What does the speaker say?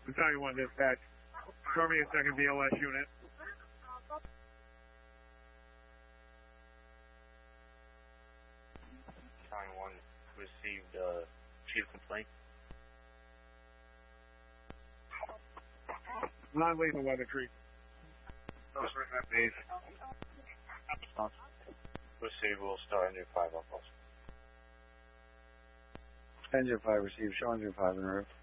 Battalion 1 dispatch. Show me a second BLS unit. Battalion 1 received chief complaint. Non-lethal weather treat. Base. Received, we'll start engine 5 up also. Engine 5 received, show engine 5 en route.